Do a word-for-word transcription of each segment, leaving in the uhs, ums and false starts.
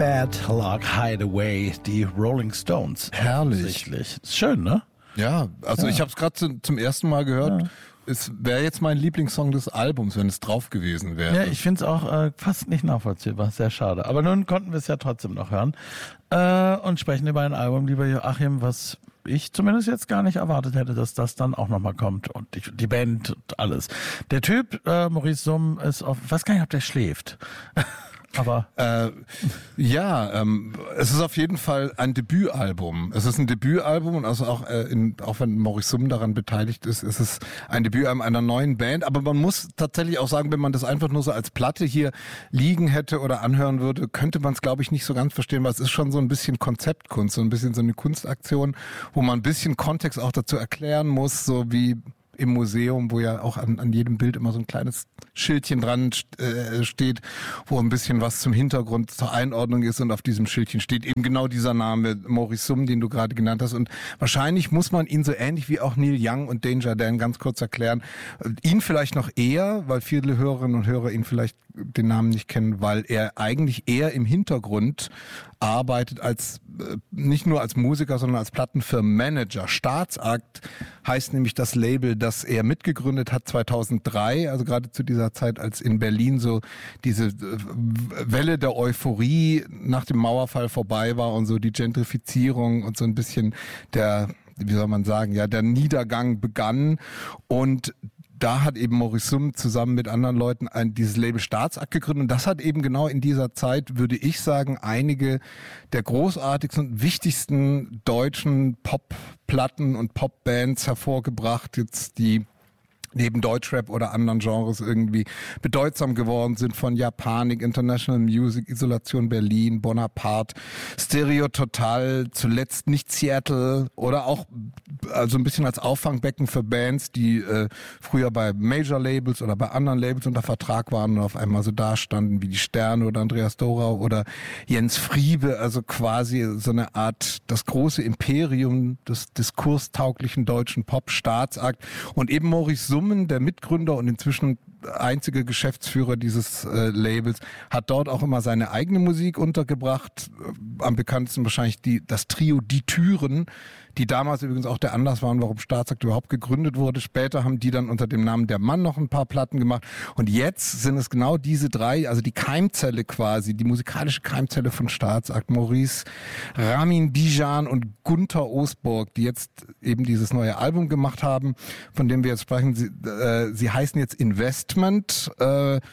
Bad Luck Hideaway, die Rolling Stones. Herrlich. Ist schön, ne? Ja, also Ja. ich habe es gerade zu, zum ersten Mal gehört. Ja. Es wäre jetzt mein Lieblingssong des Albums, wenn es drauf gewesen wäre. Ja, ich finde es auch äh, fast nicht nachvollziehbar. Sehr schade. Aber nun konnten wir es ja trotzdem noch hören. Äh, und sprechen über ein Album, lieber Joachim, was ich zumindest jetzt gar nicht erwartet hätte, dass das dann auch nochmal kommt. Und die, die Band und alles. Der Typ, äh, Maurice Summ, ist auf, ich weiß gar nicht, ob der schläft. Aber Äh, ja, ähm, es ist auf jeden Fall ein Debütalbum. Es ist ein Debütalbum und also auch, äh, in, auch wenn Maurice Summ daran beteiligt ist, ist es ein Debütalbum einer neuen Band. Aber man muss tatsächlich auch sagen, wenn man das einfach nur so als Platte hier liegen hätte oder anhören würde, könnte man es, glaube ich, nicht so ganz verstehen, weil es ist schon so ein bisschen Konzeptkunst, so ein bisschen so eine Kunstaktion, wo man ein bisschen Kontext auch dazu erklären muss, so wie im Museum, wo ja auch an, an jedem Bild immer so ein kleines Schildchen dran äh, steht, wo ein bisschen was zum Hintergrund, zur Einordnung ist, und auf diesem Schildchen steht eben genau dieser Name, Maurice Summ, den du gerade genannt hast. Und wahrscheinlich muss man ihn so ähnlich wie auch Neil Young und Danger Dan ganz kurz erklären. Ihn vielleicht noch eher, weil viele Hörerinnen und Hörer ihn vielleicht den Namen nicht kennen, weil er eigentlich eher im Hintergrund arbeitet als äh, nicht nur als Musiker, sondern als Plattenfirmenmanager. Staatsakt heißt nämlich das Label, das er mitgegründet hat zweitausenddrei, also gerade zu dieser Zeit, als in Berlin so diese äh, Welle der Euphorie nach dem Mauerfall vorbei war und so die Gentrifizierung und so ein bisschen der, wie soll man sagen, ja, der Niedergang begann. Und da hat eben Maurice Summ zusammen mit anderen Leuten ein, dieses Label Staatsakt gegründet. Und das hat eben genau in dieser Zeit, würde ich sagen, einige der großartigsten und wichtigsten deutschen Popplatten und Popbands hervorgebracht, jetzt die neben Deutschrap oder anderen Genres irgendwie bedeutsam geworden sind, von Japanik, International Music, Isolation Berlin, Bonaparte, Stereo Total, zuletzt nicht Seattle, oder auch also ein bisschen als Auffangbecken für Bands, die äh, früher bei Major Labels oder bei anderen Labels unter Vertrag waren und auf einmal so dastanden wie die Sterne oder Andreas Dorau oder Jens Friebe, also quasi so eine Art das große Imperium des diskurstauglichen deutschen Pop-Staatsakt. Und eben Maurice Summ, der Mitgründer und inzwischen einzige Geschäftsführer dieses äh, Labels, hat dort auch immer seine eigene Musik untergebracht. Äh, am bekanntesten wahrscheinlich die, das Trio Die Türen, die damals übrigens auch der Anlass waren, warum Staatsakt überhaupt gegründet wurde. Später haben die dann unter dem Namen Der Mann noch ein paar Platten gemacht. Und jetzt sind es genau diese drei, also die Keimzelle quasi, die musikalische Keimzelle von Staatsakt, Maurice, Ramin Bijan und Gunther Osburg, die jetzt eben dieses neue Album gemacht haben, von dem wir jetzt sprechen. Sie, äh, sie heißen jetzt Investment, äh,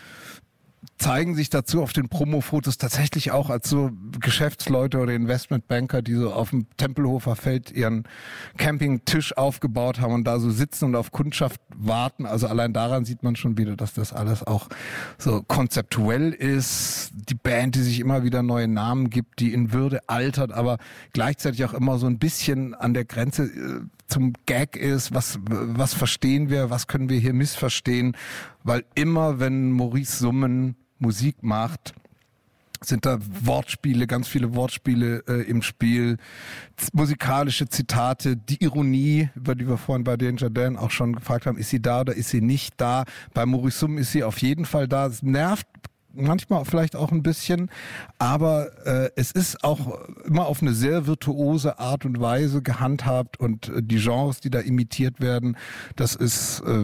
zeigen sich dazu auf den Promo-Fotos tatsächlich auch als so Geschäftsleute oder Investmentbanker, die so auf dem Tempelhofer Feld ihren Campingtisch aufgebaut haben und da so sitzen und auf Kundschaft warten. Also allein daran sieht man schon wieder, dass das alles auch so konzeptuell ist. Die Band, die sich immer wieder neue Namen gibt, die in Würde altert, aber gleichzeitig auch immer so ein bisschen an der Grenze äh, zum Gag ist, was was verstehen wir, was können wir hier missverstehen, weil immer, wenn Maurice Summen Musik macht, sind da Wortspiele, ganz viele Wortspiele äh, im Spiel, z- musikalische Zitate, die Ironie, über die wir vorhin bei Danger Dan auch schon gefragt haben, ist sie da oder ist sie nicht da? Bei Maurice Summ ist sie auf jeden Fall da. Es nervt manchmal vielleicht auch ein bisschen, aber äh, es ist auch immer auf eine sehr virtuose Art und Weise gehandhabt, und äh, die Genres, die da imitiert werden, das ist äh,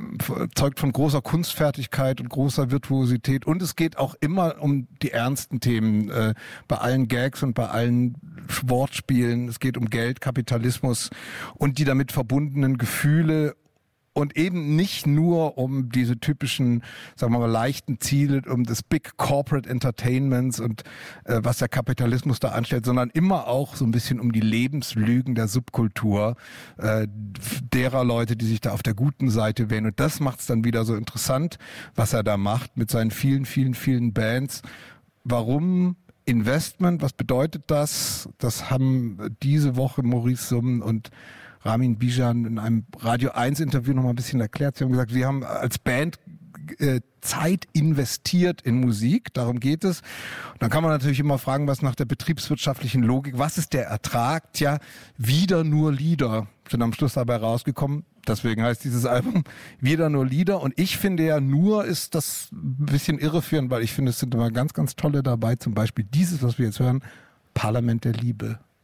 zeugt von großer Kunstfertigkeit und großer Virtuosität, und es geht auch immer um die ernsten Themen, äh, bei allen Gags und bei allen Wortspielen. Es geht um Geld, Kapitalismus und die damit verbundenen Gefühle. Und eben nicht nur um diese typischen, sagen wir mal, leichten Ziele, um das Big Corporate Entertainments und äh, was der Kapitalismus da anstellt, sondern immer auch so ein bisschen um die Lebenslügen der Subkultur, äh, derer Leute, die sich da auf der guten Seite wählen. Und das macht es dann wieder so interessant, was er da macht mit seinen vielen, vielen, vielen Bands. Warum Investment? Was bedeutet das? Das haben diese Woche Maurice Summ und Ramin Bijan in einem Radio eins Interview noch mal ein bisschen erklärt. Sie haben gesagt, wir haben als Band äh, Zeit investiert in Musik, darum geht es. Und dann kann man natürlich immer fragen, was nach der betriebswirtschaftlichen Logik, was ist der Ertrag? Tja, wieder nur Lieder sind am Schluss dabei rausgekommen. Deswegen heißt dieses Album wieder nur Lieder. Und ich finde ja, nur ist das ein bisschen irreführend, weil ich finde, es sind immer ganz, ganz tolle dabei. Zum Beispiel dieses, was wir jetzt hören, Parlament der Liebe.